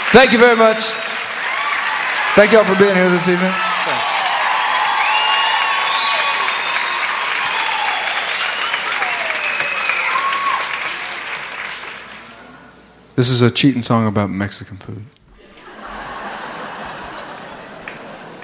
Thank you very much. Thank y'all for being here this evening. Thanks. This is a cheating song about Mexican food.